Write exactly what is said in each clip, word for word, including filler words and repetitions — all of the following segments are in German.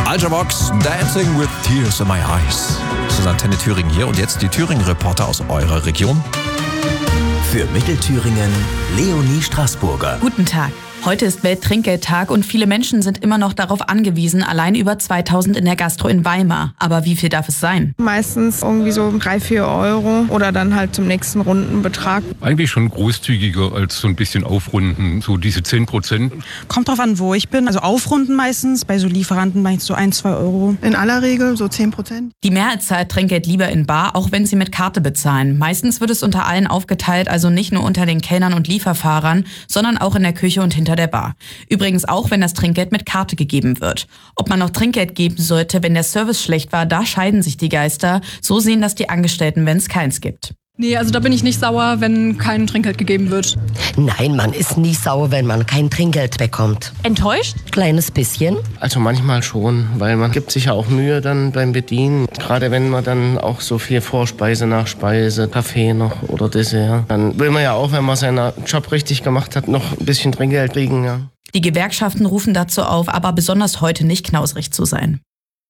Ultravox, Dancing with Tears in My Eyes. Das ist Antenne Thüringen hier und jetzt die Thüringen-Reporter aus eurer Region. Für Mittelthüringen, Leonie Straßburger. Guten Tag. Heute ist Welttrinkgeldtag und viele Menschen sind immer noch darauf angewiesen, allein über zweitausend in der Gastro in Weimar. Aber wie viel darf es sein? Meistens irgendwie so drei, vier Euro oder dann halt zum nächsten Rundenbetrag. Eigentlich schon großzügiger als so ein bisschen aufrunden, so diese zehn Prozent. Kommt drauf an, wo ich bin. Also aufrunden meistens, bei so Lieferanten meist so ein, zwei Euro. In aller Regel so zehn Prozent. Die Mehrheit zahlt Trinkgeld lieber in bar, auch wenn sie mit Karte bezahlen. Meistens wird es unter allen aufgeteilt, also nicht nur unter den Kellnern und Lieferfahrern, sondern auch in der Küche und hinter der Bar. Übrigens auch, wenn das Trinkgeld mit Karte gegeben wird. Ob man noch Trinkgeld geben sollte, wenn der Service schlecht war, da scheiden sich die Geister. So sehen das die Angestellten, wenn es keins gibt. Nee, also da bin ich nicht sauer, wenn kein Trinkgeld gegeben wird. Nein, man ist nie sauer, wenn man kein Trinkgeld bekommt. Enttäuscht? Kleines bisschen. Also manchmal schon, weil man gibt sich ja auch Mühe dann beim Bedienen. Gerade wenn man dann auch so viel Vorspeise, Nachspeise, Kaffee noch oder Dessert. Dann will man ja auch, wenn man seinen Job richtig gemacht hat, noch ein bisschen Trinkgeld kriegen. Ja. Die Gewerkschaften rufen dazu auf, aber besonders heute nicht knausrig zu sein.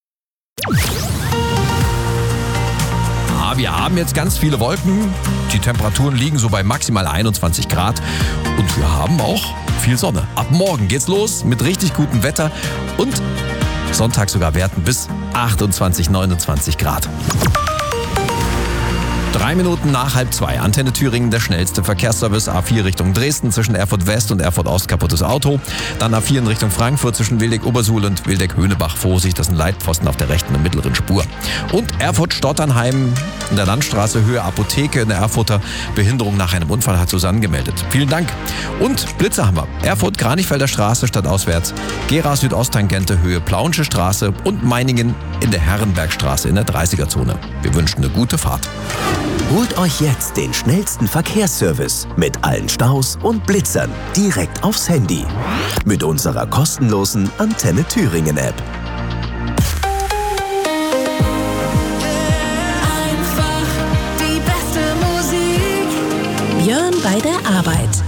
Wir haben jetzt ganz viele Wolken. Die Temperaturen liegen so bei maximal einundzwanzig Grad. Und wir haben auch viel Sonne. Ab morgen geht's los mit richtig gutem Wetter. Und Sonntag sogar Werten bis achtundzwanzig, neunundzwanzig Grad. Drei Minuten nach halb zwei. Antenne Thüringen, der schnellste Verkehrsservice. A vier Richtung Dresden, zwischen Erfurt West und Erfurt Ost kaputtes Auto. Dann A vier in Richtung Frankfurt, zwischen Wildeck-Obersuhl und Wildeck-Höhnebach. Vorsicht, das sind Leitpfosten auf der rechten und mittleren Spur. Und Erfurt-Stotternheim in der Landstraße, Höhe Apotheke in der Erfurter. Behinderung nach einem Unfall hat Susanne gemeldet. Vielen Dank. Und Blitze haben wir. Erfurt-Kranichfelder Straße stadtauswärts. Gera Südosttangente, Höhe Plauensche Straße. Und Meiningen in der Herrenbergstraße in der dreißiger-Zone. Wir wünschen eine gute Fahrt. Holt euch jetzt den schnellsten Verkehrsservice mit allen Staus und Blitzern direkt aufs Handy. Mit unserer kostenlosen Antenne Thüringen App. Einfach die beste Musik. Björn bei der Arbeit.